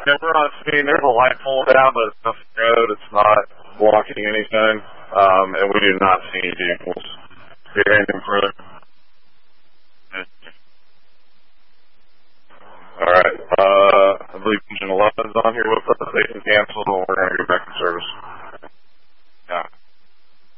Yeah, we're on scene. There's a light pole down, but it's off the road. It's not blocking anything, and we do not see any vehicles. Get anything further? All right. I believe Engine 11 is on here with us. Station canceled, and we're going to get back in service.